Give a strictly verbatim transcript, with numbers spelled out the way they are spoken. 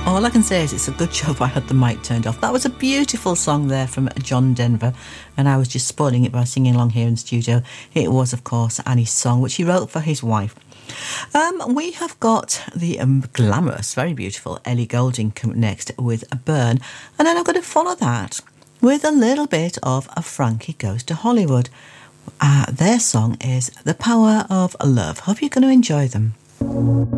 All I can say is it's a good job I had the mic turned off. That was a beautiful song there from John Denver, and I was just spoiling it by singing along here in the studio. It was, of course, Annie's song, which he wrote for his wife. Um, we have got the um, glamorous, very beautiful Ellie Goulding coming next with a Burn, and then I'm going to follow that with a little bit of a Frankie Goes to Hollywood. Uh, their song is The Power of Love. Hope you're going to enjoy them.